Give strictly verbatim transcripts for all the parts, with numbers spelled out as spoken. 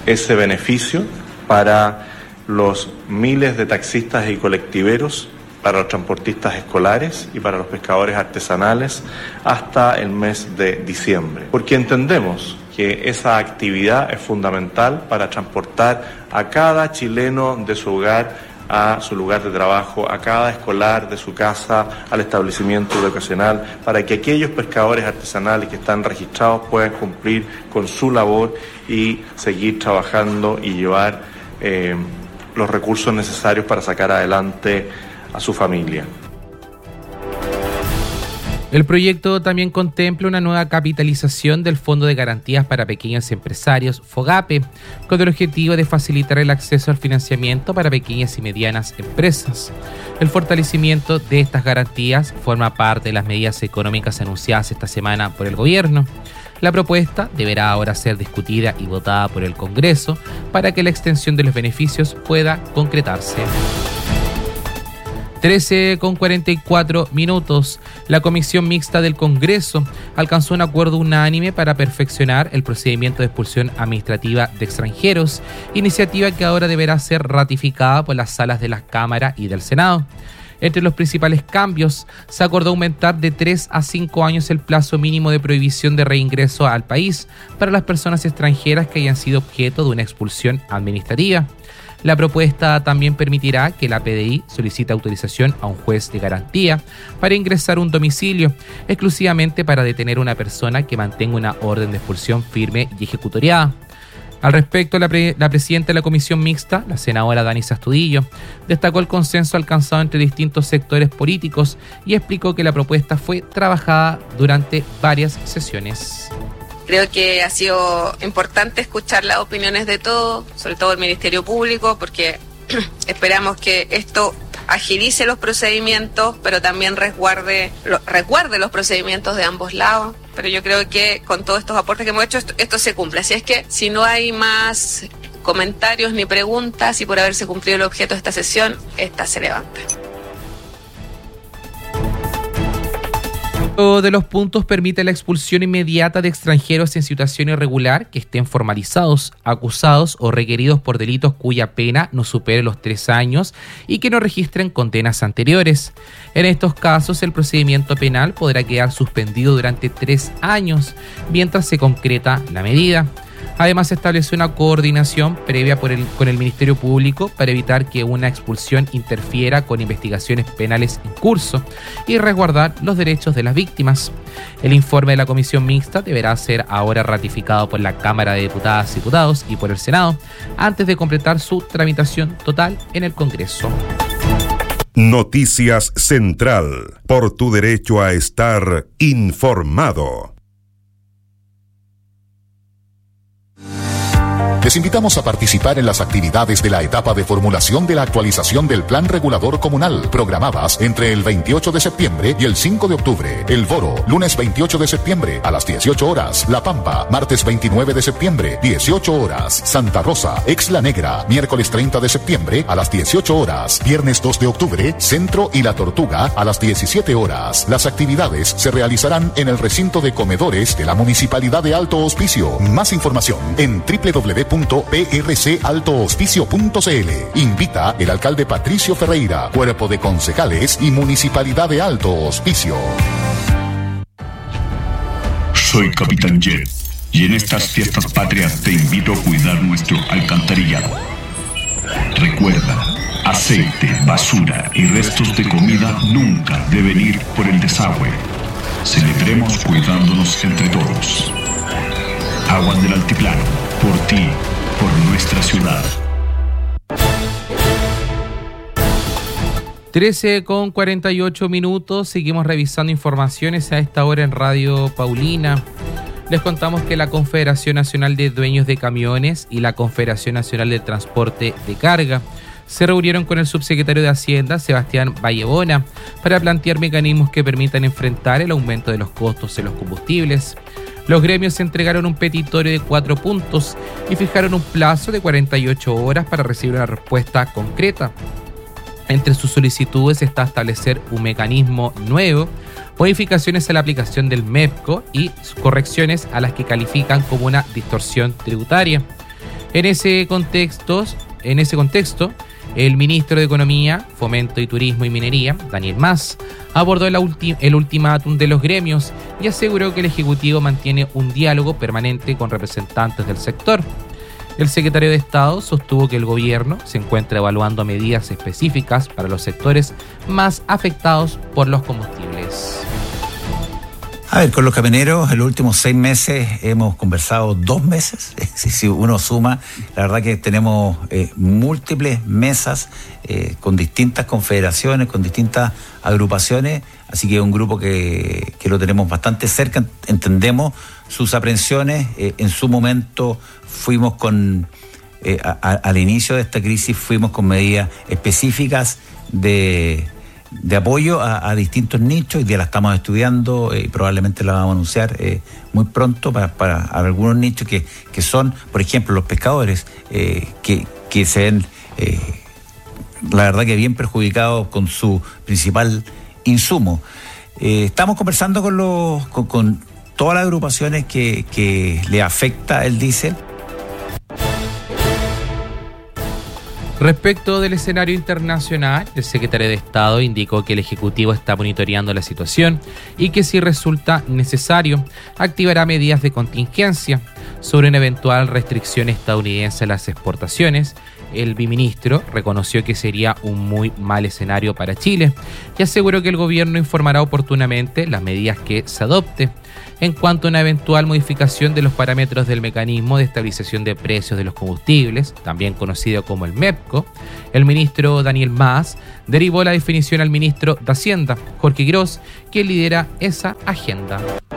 ese beneficio para los miles de taxistas y colectiveros, para los transportistas escolares y para los pescadores artesanales hasta el mes de diciembre. Porque entendemos que esa actividad es fundamental para transportar a cada chileno de su hogar a su lugar de trabajo, a cada escolar de su casa al establecimiento educacional, para que aquellos pescadores artesanales que están registrados puedan cumplir con su labor y seguir trabajando y llevar eh, los recursos necesarios para sacar adelante a su familia. El proyecto también contempla una nueva capitalización del Fondo de Garantías para Pequeños Empresarios, FOGAPE, con el objetivo de facilitar el acceso al financiamiento para pequeñas y medianas empresas. El fortalecimiento de estas garantías forma parte de las medidas económicas anunciadas esta semana por el gobierno. La propuesta deberá ahora ser discutida y votada por el Congreso para que la extensión de los beneficios pueda concretarse. trece con cuarenta y cuatro minutos. La Comisión Mixta del Congreso alcanzó un acuerdo unánime para perfeccionar el procedimiento de expulsión administrativa de extranjeros, iniciativa que ahora deberá ser ratificada por las salas de la Cámara y del Senado. Entre los principales cambios, se acordó aumentar de tres a cinco años el plazo mínimo de prohibición de reingreso al país para las personas extranjeras que hayan sido objeto de una expulsión administrativa. La propuesta también permitirá que la P D I solicite autorización a un juez de garantía para ingresar a un domicilio, exclusivamente para detener a una persona que mantenga una orden de expulsión firme y ejecutoriada. Al respecto, la, pre- la presidenta de la Comisión Mixta, la senadora Danisa Astudillo, destacó el consenso alcanzado entre distintos sectores políticos y explicó que la propuesta fue trabajada durante varias sesiones. Creo que ha sido importante escuchar las opiniones de todos, sobre todo el Ministerio Público, porque esperamos que esto agilice los procedimientos, pero también resguarde, lo, resguarde los procedimientos de ambos lados. Pero yo creo que con todos estos aportes que hemos hecho, esto, esto se cumple. Así es que si no hay más comentarios ni preguntas y por haberse cumplido el objeto de esta sesión, esta se levanta. De los puntos permite la expulsión inmediata de extranjeros en situación irregular que estén formalizados, acusados o requeridos por delitos cuya pena no supere los tres años y que no registren condenas anteriores. En estos casos, el procedimiento penal podrá quedar suspendido durante tres años mientras se concreta la medida. Además, se estableció una coordinación previa por el, con el Ministerio Público para evitar que una expulsión interfiera con investigaciones penales en curso y resguardar los derechos de las víctimas. El informe de la Comisión Mixta deberá ser ahora ratificado por la Cámara de Diputadas y Diputados y por el Senado antes de completar su tramitación total en el Congreso. Noticias Central, por tu derecho a estar informado. Les invitamos a participar en las actividades de la etapa de formulación de la actualización del Plan Regulador Comunal, programadas entre el veintiocho de septiembre y el cinco de octubre. El Boro, lunes veintiocho de septiembre a las dieciocho horas. La Pampa, martes veintinueve de septiembre, dieciocho horas. Santa Rosa, Exla Negra, miércoles treinta de septiembre a las dieciocho horas. Viernes dos de octubre, Centro y La Tortuga a las diecisiete horas. Las actividades se realizarán en el recinto de comedores de la Municipalidad de Alto Hospicio. Más información en doble u doble u doble u punto p r c alto hospicio punto c l. Invita el alcalde Patricio Ferreira, cuerpo de concejales y Municipalidad de Alto Hospicio. Soy Capitán Jet y en estas fiestas patrias te invito a cuidar nuestro alcantarillado. Recuerda, aceite, basura y restos de comida nunca deben ir por el desagüe. Celebremos cuidándonos entre todos. Aguas del Altiplano, por ti, por nuestra ciudad. trece con cuarenta y ocho minutos, seguimos revisando informaciones a esta hora en Radio Paulina. Les contamos que la Confederación Nacional de Dueños de Camiones y la Confederación Nacional de Transporte de Carga se reunieron con el subsecretario de Hacienda, Sebastián Vallebona, para plantear mecanismos que permitan enfrentar el aumento de los costos en los combustibles. Los gremios entregaron un petitorio de cuatro puntos y fijaron un plazo de cuarenta y ocho horas para recibir una respuesta concreta. Entre sus solicitudes está establecer un mecanismo nuevo, modificaciones a la aplicación del MEPCO y correcciones a las que califican como una distorsión tributaria. En ese contexto, en ese contexto, el ministro de Economía, Fomento y Turismo y Minería, Daniel Mas, abordó el, ulti- el ultimátum de los gremios y aseguró que el Ejecutivo mantiene un diálogo permanente con representantes del sector. El secretario de Estado sostuvo que el gobierno se encuentra evaluando medidas específicas para los sectores más afectados por los combustibles. A ver, con los camioneros, en los últimos seis meses hemos conversado dos meses. Si uno suma, la verdad que tenemos eh, múltiples mesas eh, con distintas confederaciones, con distintas agrupaciones. Así que es un grupo que, que lo tenemos bastante cerca, entendemos sus aprensiones. Eh, en su momento fuimos con, eh, a, a, al inicio de esta crisis, fuimos con medidas específicas de... de apoyo a, a distintos nichos. Hoy día la estamos estudiando y eh, probablemente la vamos a anunciar eh, muy pronto para, para algunos nichos que, que son, por ejemplo, los pescadores, eh, que, que se ven, eh, la verdad que bien perjudicados con su principal insumo. Eh, estamos conversando con, los, con, con todas las agrupaciones que, que le afecta el diésel. Respecto del escenario internacional, el secretario de Estado indicó que el Ejecutivo está monitoreando la situación y que si resulta necesario, activará medidas de contingencia. Sobre una eventual restricción estadounidense a las exportaciones, el biministro reconoció que sería un muy mal escenario para Chile y aseguró que el gobierno informará oportunamente las medidas que se adopte. En cuanto a una eventual modificación de los parámetros del mecanismo de estabilización de precios de los combustibles, también conocido como el MEPCO, el ministro Daniel Mas derivó la definición al ministro de Hacienda, Jorge Gros, quien lidera esa agenda.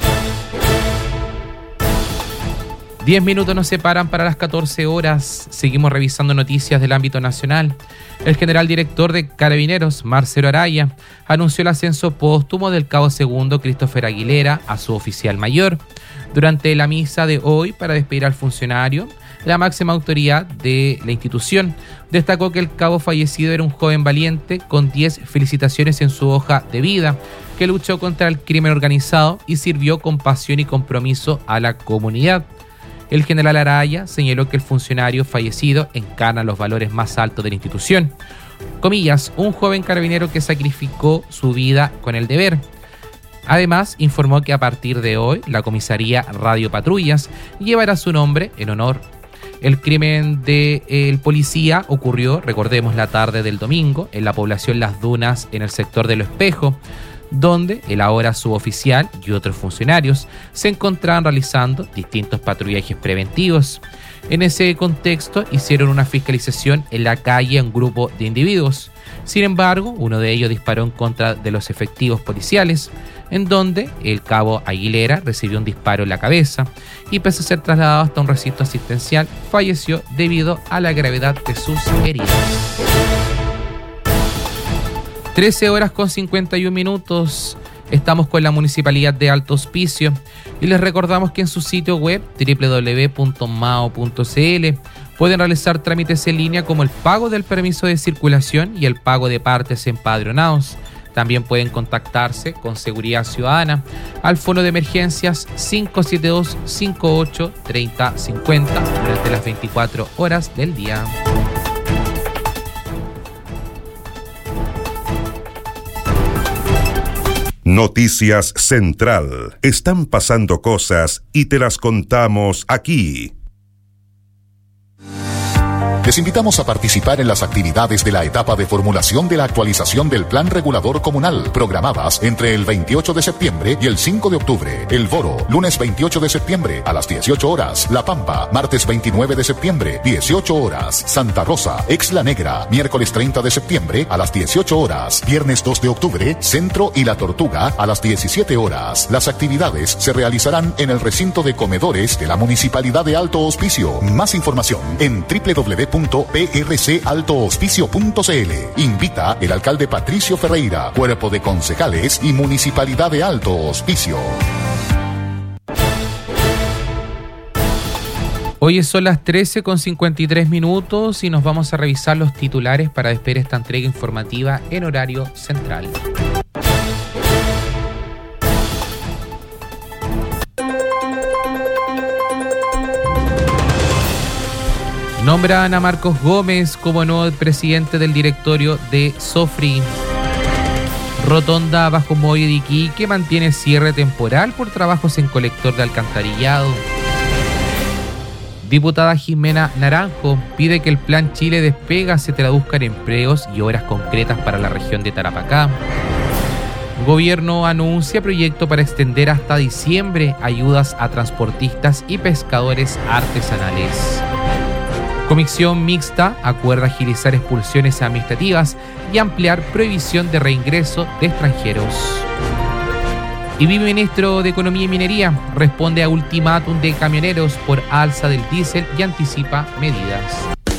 Diez minutos nos separan para las catorce horas. Seguimos revisando noticias del ámbito nacional. El general director de Carabineros, Marcelo Araya, anunció el ascenso póstumo del cabo segundo Christopher Aguilera a su oficial mayor. Durante la misa de hoy para despedir al funcionario, la máxima autoridad de la institución destacó que el cabo fallecido era un joven valiente con diez felicitaciones en su hoja de vida, que luchó contra el crimen organizado y sirvió con pasión y compromiso a la comunidad. El general Araya señaló que el funcionario fallecido encarna los valores más altos de la institución. Comillas, un joven carabinero que sacrificó su vida con el deber. Además, informó que a partir de hoy, la comisaría Radio Patrullas llevará su nombre en honor. El crimen del policía ocurrió, recordemos, la tarde del domingo, en la población Las Dunas, en el sector de Lo Espejo, donde el ahora suboficial y otros funcionarios se encontraban realizando distintos patrullajes preventivos. En ese contexto hicieron una fiscalización en la calle a un grupo de individuos. Sin embargo, uno de ellos disparó en contra de los efectivos policiales, en donde el cabo Aguilera recibió un disparo en la cabeza y, pese a ser trasladado hasta un recinto asistencial, falleció debido a la gravedad de sus heridas. trece horas con cincuenta y un minutos. Estamos con la Municipalidad de Alto Hospicio y les recordamos que en su sitio web doble u doble u doble u punto mao punto ce ele pueden realizar trámites en línea como el pago del permiso de circulación y el pago de partes empadronados. También pueden contactarse con Seguridad Ciudadana al fono de emergencias cinco siete dos, cinco ocho, tres cero cinco cero durante las veinticuatro horas del día. Noticias Central. Están pasando cosas y te las contamos aquí. Les invitamos a participar en las actividades de la etapa de formulación de la actualización del Plan Regulador Comunal, programadas entre el veintiocho de septiembre y el cinco de octubre. El Boro, lunes veintiocho de septiembre a las dieciocho horas. La Pampa, martes veintinueve de septiembre, dieciocho horas. Santa Rosa, Exla Negra, miércoles treinta de septiembre a las dieciocho horas. Viernes dos de octubre, Centro y La Tortuga a las diecisiete horas. Las actividades se realizarán en el recinto de comedores de la Municipalidad de Alto Hospicio. Más información en doble u doble u doble u punto p r c alto hospicio punto c l. Invita el alcalde Patricio Ferreira, cuerpo de concejales y Municipalidad de Alto Hospicio. Hoy son las trece con cincuenta y tres minutos y nos vamos a revisar los titulares para despedir esta entrega informativa en horario central. Nombran a Marcos Gómez como nuevo presidente del directorio de Sofri. Rotonda Bajo Moyo de Iquique mantiene cierre temporal por trabajos en colector de alcantarillado. Diputada Jimena Naranjo pide que el Plan Chile Despega se traduzca en empleos y obras concretas para la región de Tarapacá. Gobierno anuncia proyecto para extender hasta diciembre ayudas a transportistas y pescadores artesanales. Comisión Mixta acuerda agilizar expulsiones administrativas y ampliar prohibición de reingreso de extranjeros. Y viceministro de Economía y Minería responde a ultimátum de camioneros por alza del diésel y anticipa medidas.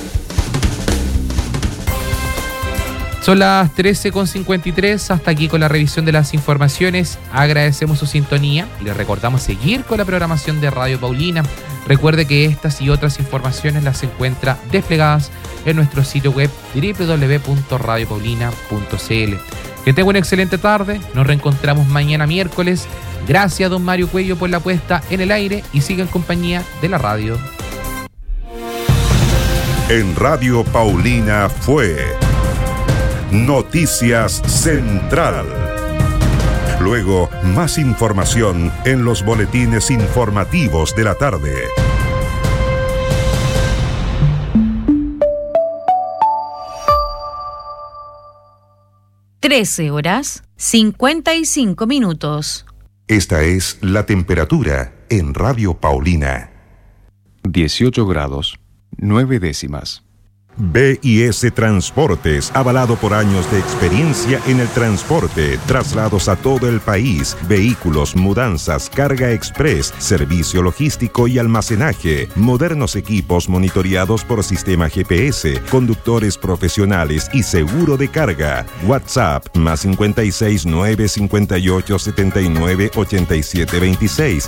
Son las trece con cincuenta y tres, hasta aquí con la revisión de las informaciones. Agradecemos su sintonía y les recordamos seguir con la programación de Radio Paulina. Recuerde que estas y otras informaciones las encuentra desplegadas en nuestro sitio web doble u doble u doble u punto radio paulina punto c l. Que tenga una excelente tarde, nos reencontramos mañana miércoles. Gracias, don Mario Cuello, por la puesta en el aire y siga en compañía de la radio. En Radio Paulina fue Noticias Central. Luego, más información en los boletines informativos de la tarde. trece horas cincuenta y cinco minutos. Esta es la temperatura en Radio Paulina. dieciocho grados, nueve décimas. B I S Transportes, avalado por años de experiencia en el transporte, traslados a todo el país, vehículos, mudanzas, carga express, servicio logístico y almacenaje, modernos equipos monitoreados por sistema G P S, conductores profesionales y seguro de carga. WhatsApp más cincuenta y seis nueve cincuenta y ocho setenta y nueve ochenta y siete veintiséis.